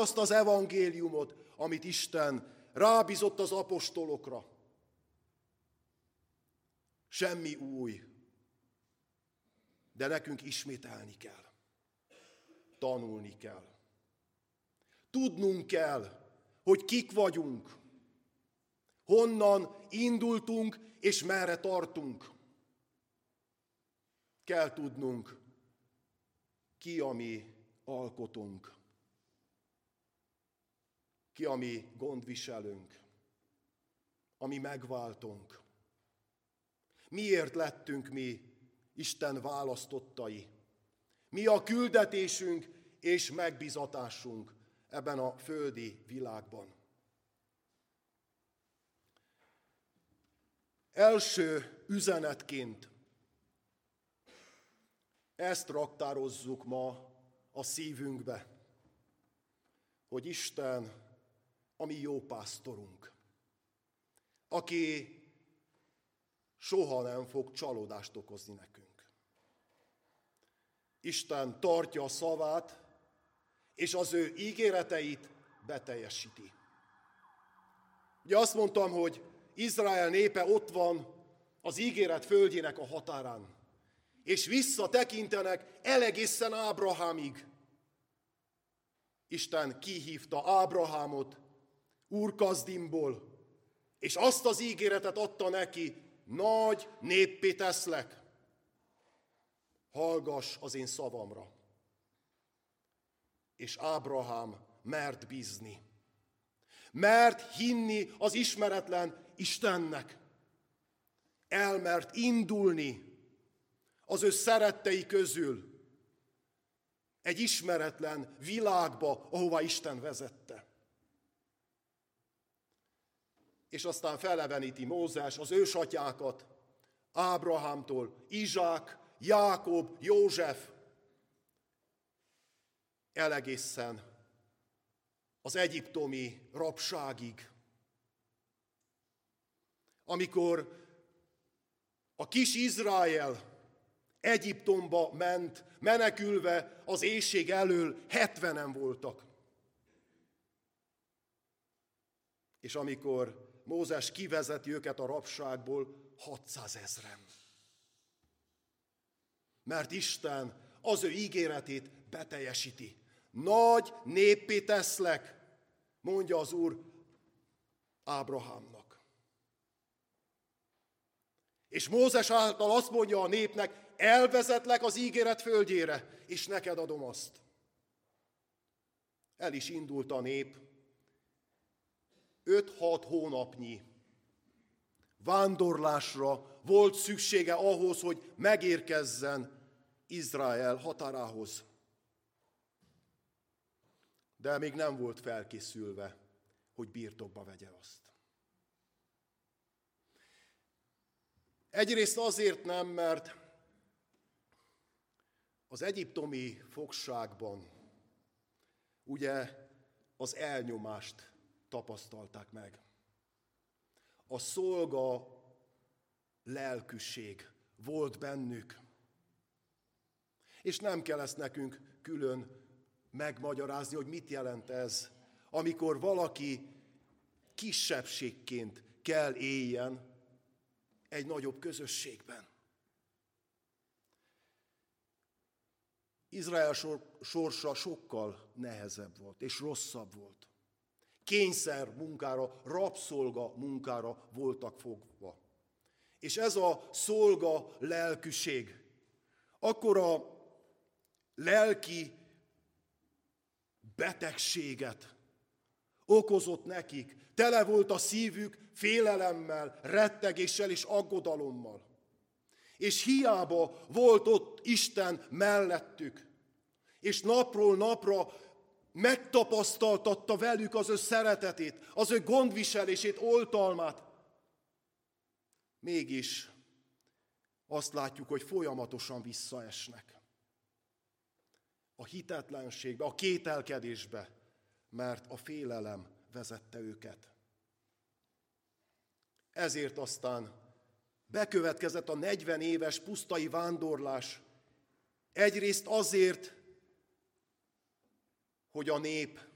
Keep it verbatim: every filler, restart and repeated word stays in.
ugyanazt az evangéliumot, amit Isten rábízott az apostolokra. Semmi új, de nekünk ismételni kell, tanulni kell. Tudnunk kell, hogy kik vagyunk, honnan indultunk és merre tartunk. Kell tudnunk, ki a mi alkotunk, ki a mi gondviselőnk, a mi megváltunk. Miért lettünk mi Isten választottai? Mi a küldetésünk és megbízatásunk ebben a földi világban? Első üzenetként ezt raktározzuk ma a szívünkbe, hogy Isten a mi jó pásztorunk, aki soha nem fog csalódást okozni nekünk. Isten tartja a szavát, és az ő ígéreteit beteljesíti. Ugye azt mondtam, hogy Izrael népe ott van az ígéret földjének a határán, és visszatekintenek elegészen Ábrahámig. Isten kihívta Ábrahámot Úr-Kazdimból, és azt az ígéretet adta neki, nagy néppé teszlek, hallgass az én szavamra. És Ábrahám mert bízni, mert hinni az ismeretlen Istennek, elmert indulni az ő szerettei közül egy ismeretlen világba, ahová Isten vezette. És aztán feleveníti Mózes az ősatyákat, Ábrahámtól Izsák, Jákob, József, elegészen az egyiptomi rabságig. Amikor a kis Izrael Egyiptomba ment, menekülve az éhség elől, hetvenen voltak. És amikor Mózes kivezeti őket a rabságból, hatszázezren. Mert Isten az ő ígéretét beteljesíti. Nagy néppé teszlek, mondja az Úr Ábrahámnak. És Mózes által azt mondja a népnek, elvezetlek az ígéret földjére, és neked adom azt. El is indult a nép, öt-hat hónapnyi vándorlásra volt szüksége ahhoz, hogy megérkezzen Izrael határához. De még nem volt felkészülve, hogy birtokba vegye azt. Egyrészt azért nem, mert az egyiptomi fogságban ugye az elnyomást tapasztalták meg. A szolga lelkűség volt bennük. És nem kell ezt nekünk külön megmagyarázni, hogy mit jelent ez, amikor valaki kisebbségként kell éljen egy nagyobb közösségben. Izrael sorsa sokkal nehezebb volt, és rosszabb volt. Kényszer munkára, rabszolga munkára voltak fogva. És ez a szolga lelkűség akkora lelki betegséget okozott nekik. Tele volt a szívük félelemmel, rettegéssel és aggodalommal. És hiába volt ott Isten mellettük, és napról napra megtapasztaltatta velük az ő szeretetét, az ő gondviselését, oltalmát. Mégis azt látjuk, hogy folyamatosan visszaesnek a hitetlenségbe, a kételkedésbe, mert a félelem vezette őket. Ezért aztán bekövetkezett a negyven éves pusztai vándorlás. Egyrészt azért, hogy a nép